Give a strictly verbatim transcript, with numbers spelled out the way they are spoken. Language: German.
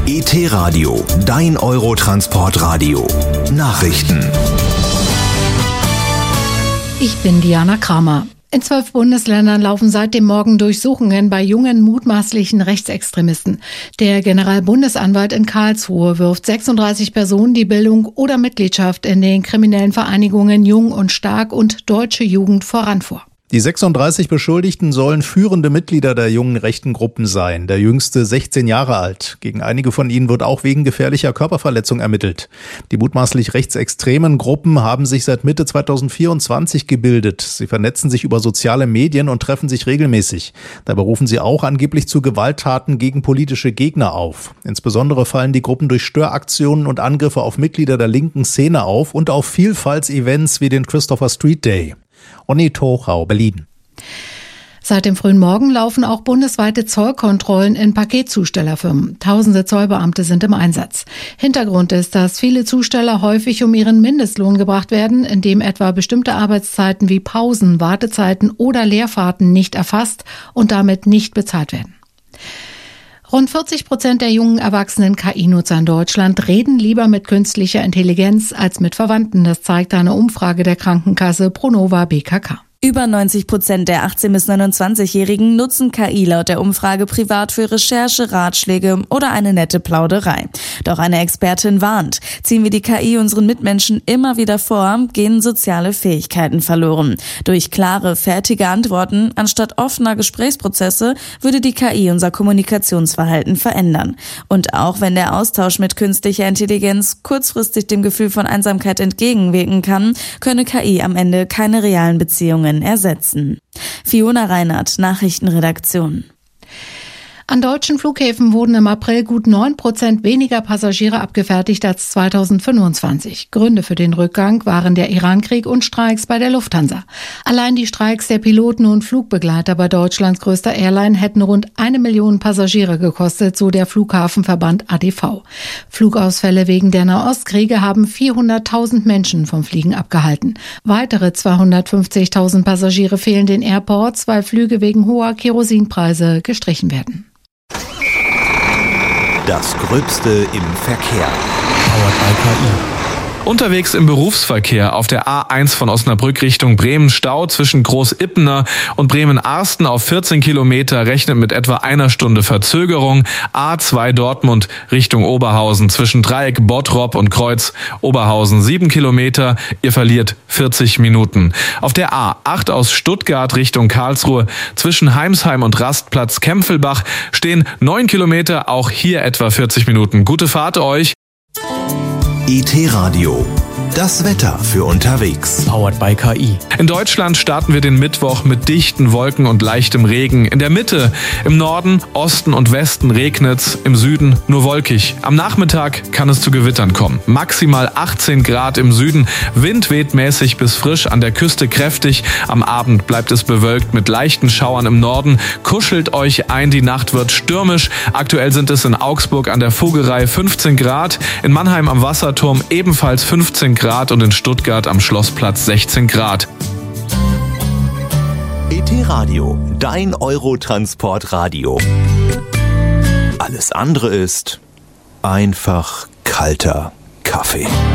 E T-Radio, dein Eurotransportradio. Nachrichten. Ich bin Diana Kramer. In zwölf Bundesländern laufen seit dem Morgen Durchsuchungen bei jungen mutmaßlichen Rechtsextremisten. Der Generalbundesanwalt in Karlsruhe wirft sechsunddreißig Personen die Bildung oder Mitgliedschaft in den kriminellen Vereinigungen Jung und Stark und Deutsche Jugend voran vor. Die sechsunddreißig Beschuldigten sollen führende Mitglieder der jungen rechten Gruppen sein, der jüngste sechzehn Jahre alt. Gegen einige von ihnen wird auch wegen gefährlicher Körperverletzung ermittelt. Die mutmaßlich rechtsextremen Gruppen haben sich seit Mitte zweitausendvierundzwanzig gebildet. Sie vernetzen sich über soziale Medien und treffen sich regelmäßig. Dabei rufen sie auch angeblich zu Gewalttaten gegen politische Gegner auf. Insbesondere fallen die Gruppen durch Störaktionen und Angriffe auf Mitglieder der linken Szene auf und auf Vielfaltsevents wie den Christopher Street Day. Onni Tochau, Berlin. Seit dem frühen Morgen laufen auch bundesweite Zollkontrollen in Paketzustellerfirmen. Tausende Zollbeamte sind im Einsatz. Hintergrund ist, dass viele Zusteller häufig um ihren Mindestlohn gebracht werden, indem etwa bestimmte Arbeitszeiten wie Pausen, Wartezeiten oder Leerfahrten nicht erfasst und damit nicht bezahlt werden. Rund vierzig Prozent der jungen erwachsenen K I-Nutzer in Deutschland reden lieber mit künstlicher Intelligenz als mit Verwandten. Das zeigt eine Umfrage der Krankenkasse Pronova B K K. Über neunzig Prozent der achtzehn- bis neunundzwanzigjährigen nutzen K I laut der Umfrage privat für Recherche, Ratschläge oder eine nette Plauderei. Doch eine Expertin warnt, ziehen wir die K I unseren Mitmenschen immer wieder vor, gehen soziale Fähigkeiten verloren. Durch klare, fertige Antworten anstatt offener Gesprächsprozesse würde die K I unser Kommunikationsverhalten verändern. Und auch wenn der Austausch mit künstlicher Intelligenz kurzfristig dem Gefühl von Einsamkeit entgegenwirken kann, könne K I am Ende keine realen Beziehungen ersetzen. Fiona Reinhardt, Nachrichtenredaktion. An deutschen Flughäfen wurden im April gut neun Prozent weniger Passagiere abgefertigt als zweitausendfünfundzwanzig. Gründe für den Rückgang waren der Irankrieg und Streiks bei der Lufthansa. Allein die Streiks der Piloten und Flugbegleiter bei Deutschlands größter Airline hätten rund eine Million Passagiere gekostet, so der Flughafenverband A D V. Flugausfälle wegen der Nahostkriege haben vierhunderttausend Menschen vom Fliegen abgehalten. Weitere zweihundertfünfzigtausend Passagiere fehlen den Airports, weil Flüge wegen hoher Kerosinpreise gestrichen werden. Das Gröbste im Verkehr. Powered by K I. Unterwegs im Berufsverkehr auf der A eins von Osnabrück Richtung Bremen Stau zwischen Groß-Ippener und Bremen-Arsten auf vierzehn Kilometer, rechnet mit etwa einer Stunde Verzögerung. A zwei Dortmund Richtung Oberhausen zwischen Dreieck Bottrop und Kreuz Oberhausen sieben Kilometer, ihr verliert vierzig Minuten. Auf der A acht aus Stuttgart Richtung Karlsruhe zwischen Heimsheim und Rastplatz Kempfelbach stehen neun Kilometer, auch hier etwa vierzig Minuten. Gute Fahrt euch. E T-Radio, das Wetter für unterwegs. Powered by K I. In Deutschland starten wir den Mittwoch mit dichten Wolken und leichtem Regen. In der Mitte, im Norden, Osten und Westen regnet's, im Süden nur wolkig. Am Nachmittag kann es zu Gewittern kommen. Maximal achtzehn Grad im Süden, Wind weht mäßig bis frisch, an der Küste kräftig. Am Abend bleibt es bewölkt mit leichten Schauern im Norden. Kuschelt euch ein, die Nacht wird stürmisch. Aktuell sind es in Augsburg an der Vogelrei fünfzehn Grad, in Mannheim am Wasserturm ebenfalls fünfzehn Grad und in Stuttgart am Schlossplatz sechzehn Grad. E T-Radio, dein Eurotransportradio. Alles andere ist einfach kalter Kaffee.